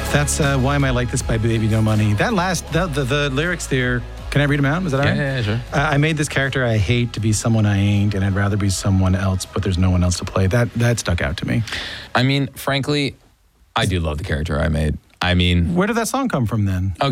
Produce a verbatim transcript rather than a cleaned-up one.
That's uh, Why Am I Like This by Baby No Money. That last, the, the, the lyrics there, can I read them out? Is that all right? Yeah, yeah, sure. Uh, I made this character I hate to be someone I ain't, and I'd rather be someone else, but there's no one else to play. That that stuck out to me. I mean, frankly, I do love the character I made. I mean... Where did that song come from then?